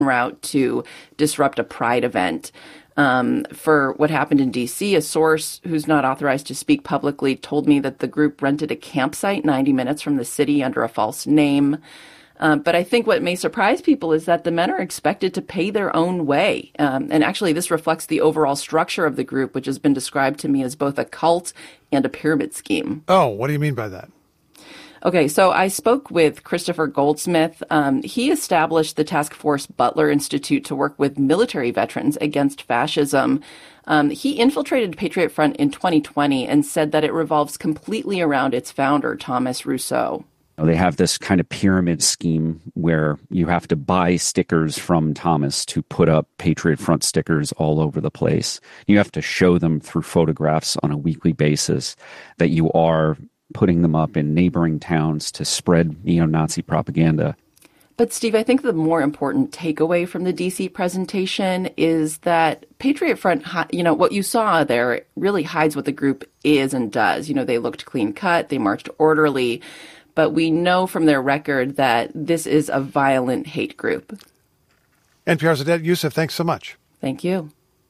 route to disrupt a Pride event. For what happened in D.C., a source who's not authorized to speak publicly told me that the group rented a campsite 90 minutes from the city under a false name. But I think what may surprise people is that the men are expected to pay their own way. And actually, this reflects the overall structure of the group, which has been described to me as both a cult and a pyramid scheme. Oh, what do you mean by that? Okay, so I spoke with Christopher Goldsmith. He established the Task Force Butler Institute to work with military veterans against fascism. He infiltrated Patriot Front in 2020 and said that it revolves completely around its founder, Thomas Rousseau. They have this kind of pyramid scheme where you have to buy stickers from Thomas to put up Patriot Front stickers all over the place. You have to show them through photographs on a weekly basis that you are putting them up in neighboring towns to spread neo-Nazi propaganda. But Steve, I think the more important takeaway from the DC presentation is that Patriot Front, what you saw there really hides what the group is and does. They looked clean cut, they marched orderly, but we know from their record that this is a violent hate group. NPR's Adet Yousef, thanks so much. Thank you.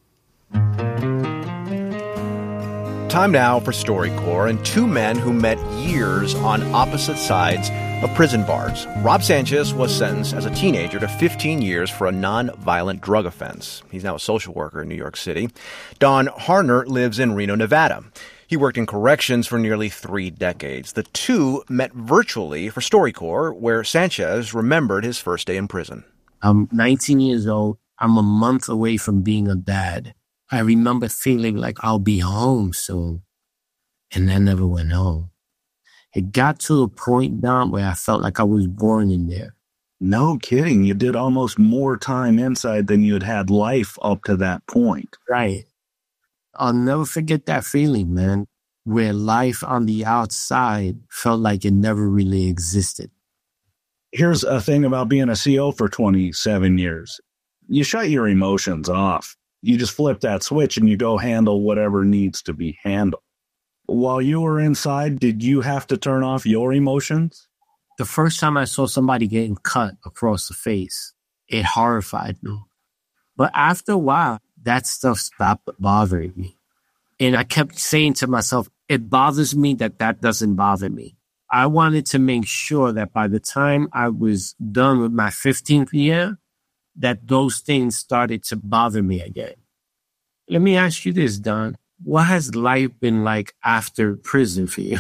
Time now for StoryCorps and two men who met years on opposite sides of prison bars. Rob Sanchez was sentenced as a teenager to 15 years for a non-violent drug offense. He's now a social worker in New York City. Don Harner lives in Reno, Nevada. He worked in corrections for nearly 3 decades. The two met virtually for StoryCorps, where Sanchez remembered his first day in prison. I'm 19 years old. I'm a month away from being a dad. I remember feeling like I'll be home soon. And I never went home. It got to a point, Don, where I felt like I was born in there. No kidding. You did almost more time inside than you had had life up to that point. Right. I'll never forget that feeling, man, where life on the outside felt like it never really existed. Here's a thing about being a CO for 27 years. You shut your emotions off. You just flip that switch and you go handle whatever needs to be handled. While you were inside, did you have to turn off your emotions? The first time I saw somebody getting cut across the face, it horrified me. But after a while, that stuff stopped bothering me. And I kept saying to myself, it bothers me that doesn't bother me. I wanted to make sure that by the time I was done with my 15th year, that those things started to bother me again. Let me ask you this, Don. What has life been like after prison for you?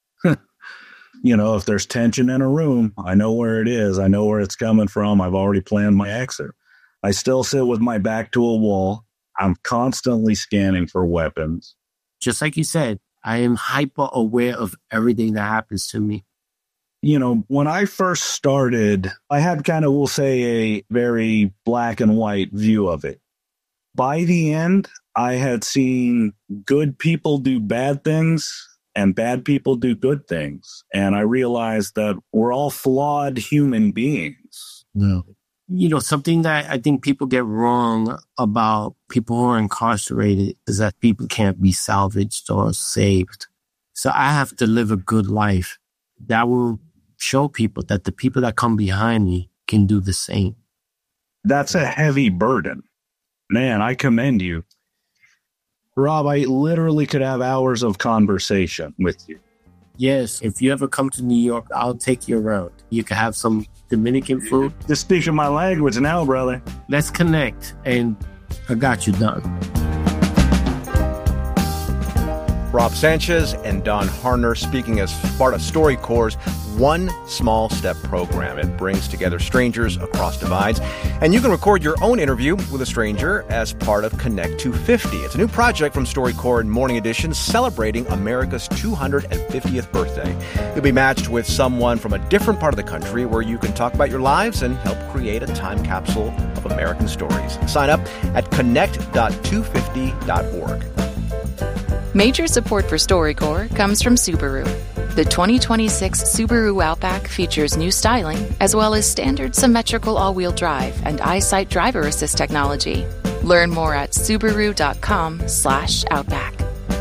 If there's tension in a room, I know where it is. I know where it's coming from. I've already planned my exit. I still sit with my back to a wall. I'm constantly scanning for weapons. Just like you said, I am hyper aware of everything that happens to me. When I first started, I had kind of, we'll say, a very black and white view of it. By the end, I had seen good people do bad things and bad people do good things. And I realized that we're all flawed human beings. No. Something that I think people get wrong about people who are incarcerated is that people can't be salvaged or saved. So I have to live a good life that will show people that the people that come behind me can do the same. That's a heavy burden. Man, I commend you. Rob, I literally could have hours of conversation with you. Yes, if you ever come to New York, I'll take you around. You can have some Dominican food. Just speaking my language now, brother. Let's connect, and I got you done. Rob Sanchez and Don Harner speaking as part of StoryCorps' One Small Step program. It brings together strangers across divides. And you can record your own interview with a stranger as part of Connect 250. It's a new project from StoryCorps and Morning Edition celebrating America's 250th birthday. You'll be matched with someone from a different part of the country where you can talk about your lives and help create a time capsule of American stories. Sign up at connect.250.org. Major support for StoryCorps comes from Subaru. The 2026 Subaru Outback features new styling, as well as standard symmetrical all-wheel drive and EyeSight driver assist technology. Learn more at Subaru.com/Outback.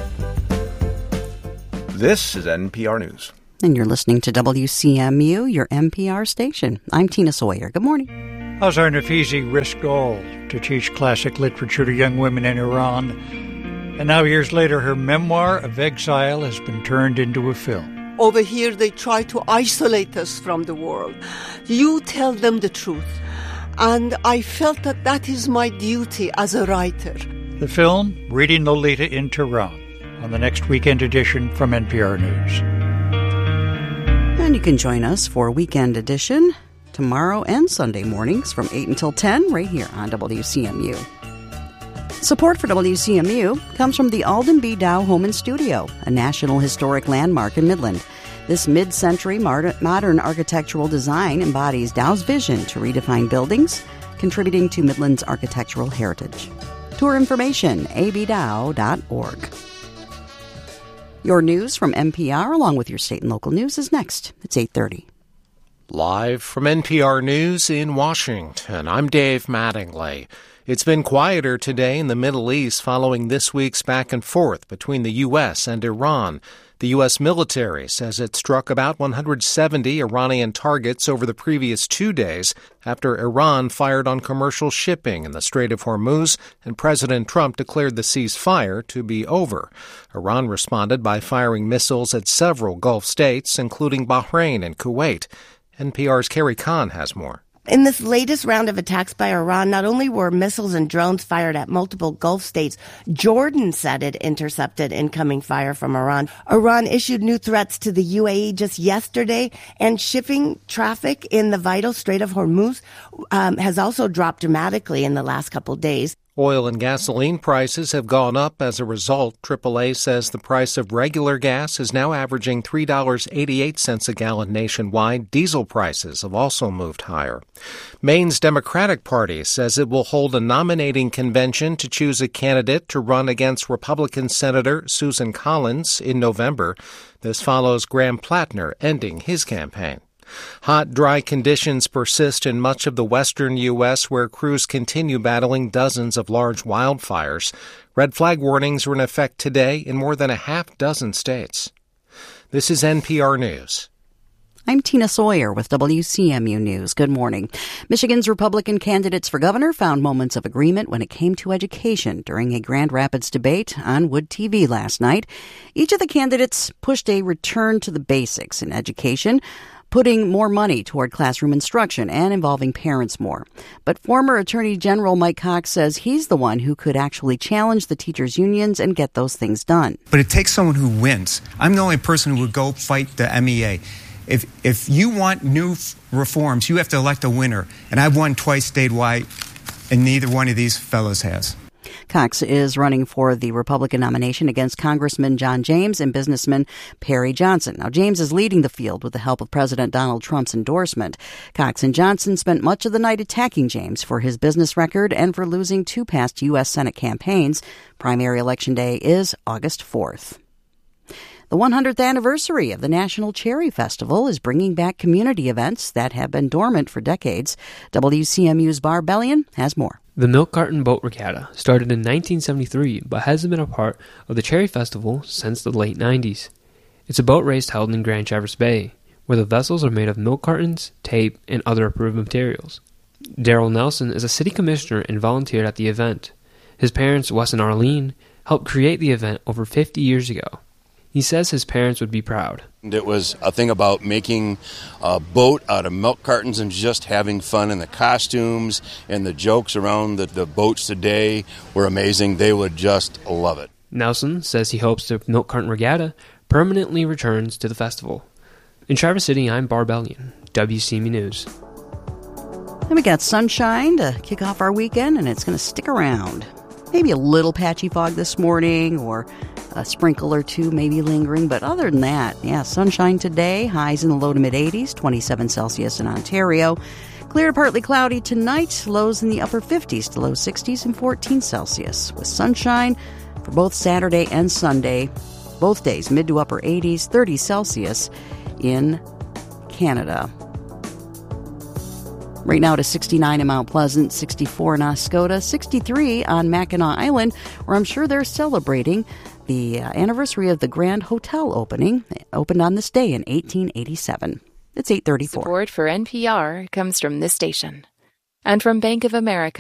This is NPR News. And you're listening to WCMU, your NPR station. I'm Tina Sawyer. Good morning. Azar Nafizi risked all to teach classic literature to young women in Iran. And now, years later, her memoir of exile has been turned into a film. Over here, they try to isolate us from the world. You tell them the truth. And I felt that that is my duty as a writer. The film, Reading Lolita in Tehran, on the next weekend edition from NPR News. And you can join us for Weekend Edition tomorrow and Sunday mornings from 8 until 10 right here on WCMU. Support for WCMU comes from the Alden B. Dow Home and Studio, a National Historic Landmark in Midland. This mid-century modern architectural design embodies Dow's vision to redefine buildings, contributing to Midland's architectural heritage. Tour information, abdow.org. Your news from NPR, along with your state and local news, is next. It's 8:30. Live from NPR News in Washington, I'm Dave Mattingly. It's been quieter today in the Middle East following this week's back and forth between the U.S. and Iran. The U.S. military says it struck about 170 Iranian targets over the previous 2 days after Iran fired on commercial shipping in the Strait of Hormuz and President Trump declared the ceasefire to be over. Iran responded by firing missiles at several Gulf states, including Bahrain and Kuwait. NPR's Carrie Kahn has more. In this latest round of attacks by Iran, not only were missiles and drones fired at multiple Gulf states, Jordan said it intercepted incoming fire from Iran. Iran issued new threats to the UAE just yesterday, and shipping traffic in the vital Strait of Hormuz has also dropped dramatically in the last couple days. Oil and gasoline prices have gone up as a result. AAA says the price of regular gas is now averaging $3.88 a gallon nationwide. Diesel prices have also moved higher. Maine's Democratic Party says it will hold a nominating convention to choose a candidate to run against Republican Senator Susan Collins in November. This follows Graham Plattner ending his campaign. Hot, dry conditions persist in much of the western U.S., where crews continue battling dozens of large wildfires. Red flag warnings are in effect today in more than a half dozen states. This is NPR News. I'm Tina Sawyer with WCMU News. Good morning. Michigan's Republican candidates for governor found moments of agreement when it came to education during a Grand Rapids debate on Wood TV last night. Each of the candidates pushed a return to the basics in education, putting more money toward classroom instruction and involving parents more. But former Attorney General Mike Cox says he's the one who could actually challenge the teachers' unions and get those things done. But it takes someone who wins. I'm the only person who would go fight the MEA. If you want new reforms, you have to elect a winner. And I've won twice statewide, and neither one of these fellows has. Cox is running for the Republican nomination against Congressman John James and businessman Perry Johnson. Now, James is leading the field with the help of President Donald Trump's endorsement. Cox and Johnson spent much of the night attacking James for his business record and for losing two past U.S. Senate campaigns. Primary election day is August 4th. The 100th anniversary of the National Cherry Festival is bringing back community events that have been dormant for decades. WCMU's Barb Bellion has more. The Milk Carton Boat Regatta started in 1973 but has been a part of the Cherry Festival since the late 90s. It's a boat race held in Grand Traverse Bay, where the vessels are made of milk cartons, tape, and other approved materials. Daryl Nelson is a city commissioner and volunteered at the event. His parents, Wes and Arlene, helped create the event over 50 years ago. He says his parents would be proud. It was a thing about making a boat out of milk cartons and just having fun, and the costumes and the jokes around the boats today were amazing. They would just love it. Nelson says he hopes the Milk Carton Regatta permanently returns to the festival. In Traverse City, I'm Barb Ellion, WCMU News. And we got sunshine to kick off our weekend, and it's going to stick around. Maybe a little patchy fog this morning, or a sprinkle or two maybe lingering. But other than that, sunshine today. Highs in the low to mid-80s, 27 Celsius in Ontario. Clear to partly cloudy tonight. Lows in the upper 50s to low 60s and 14 Celsius. With sunshine for both Saturday and Sunday. Both days, mid to upper 80s, 30 Celsius in Canada. Right now to 69 in Mount Pleasant, 64 in Oscoda, 63 on Mackinac Island, where I'm sure they're celebrating the anniversary of the Grand Hotel opening. It opened on this day in 1887. It's 8:34. Support for NPR comes from this station. And from Bank of America,